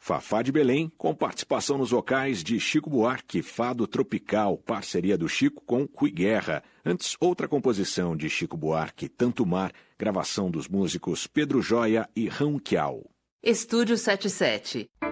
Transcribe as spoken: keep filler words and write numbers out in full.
Fafá de Belém, com participação nos vocais de Chico Buarque, Fado Tropical, parceria do Chico com Rui Guerra. Antes, outra composição de Chico Buarque, Tanto Mar, gravação dos músicos Pedro Joia e Rão Kiao. Estúdio setenta e sete.